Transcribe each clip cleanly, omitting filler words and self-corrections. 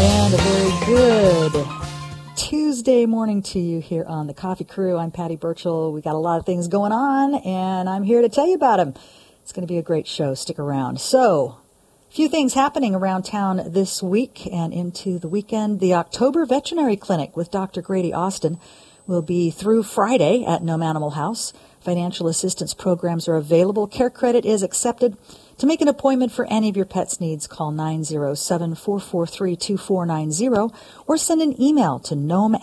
And a very good Tuesday morning to you here on the Coffee Crew. I'm Patty Burchell. We got a lot of things going on, and I'm here to tell you about them. It's going to be a great show. Stick around. So, a few things happening around town this week and into the weekend. The October Veterinary Clinic with Dr. Grady Austin will be through Friday at Nome Animal House. Financial assistance programs are available. Care credit is accepted. To make an appointment for any of your pet's needs, call 907-443-2490 or send an email to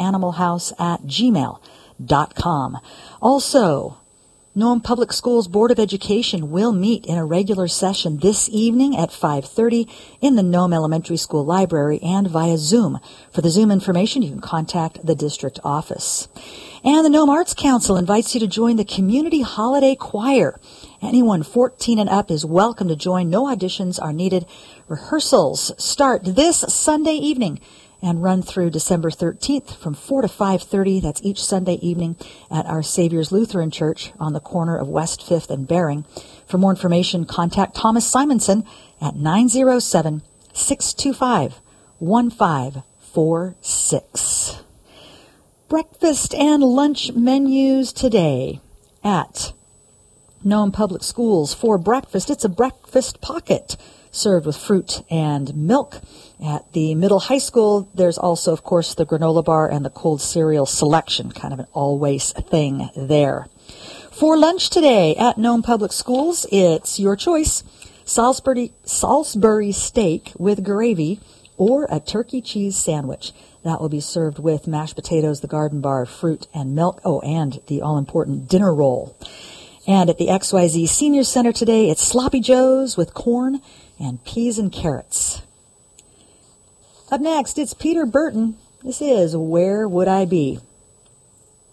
gnomeanimalhouse@gmail.com. Also, Nome Public Schools Board of Education will meet in a regular session this evening at 5:30 in the Nome Elementary School Library and via Zoom. For the Zoom information, you can contact the district office. And the Nome Arts Council invites you to join the Community Holiday Choir. Anyone 14 and up is welcome to join. No auditions are needed. Rehearsals start this Sunday evening and run through December 13th from 4 to 5:30. That's each Sunday evening at Our Savior's Lutheran Church on the corner of West 5th and Bering. For more information, contact Thomas Simonson at 907-625-1546. Breakfast and lunch menus today at Nome Public Schools. For breakfast, it's a breakfast pocket served with fruit and milk. At the middle high school, there's also, of course, the granola bar and the cold cereal selection, kind of an always thing there. For lunch today at Nome Public Schools, it's your choice. Salisbury steak with gravy or a turkey cheese sandwich. That will be served with mashed potatoes, the garden bar, fruit and milk. Oh, and the all-important dinner roll. And at the XYZ Senior Center today, it's Sloppy Joes with corn and peas and carrots. Up next, it's Peter Burton. This is Where Would I Be?